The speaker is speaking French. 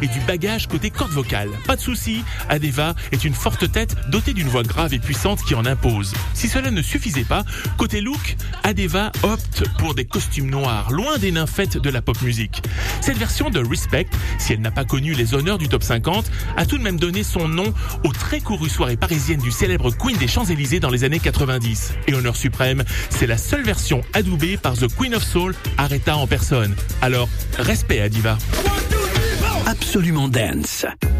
et du bagage côté corde vocale. Pas de souci, Adeva est une forte tête dotée d'une voix grave et puissante qui en impose. Si cela ne suffisait pas, côté look, Adeva opte pour des costumes noirs, loin des nymphètes de la pop musique. Cette version de Respect, si elle n'a pas connu les honneurs du top 50, a tout de même donné son nom aux très courues soirées parisiennes du célèbre Queen des Champs-Élysées dans les années 90. Et honneur suprême, c'est la seule version adoubée par The Queen of Soul, Aretha en personne. Alors, respect à Diva. Absolument Dance.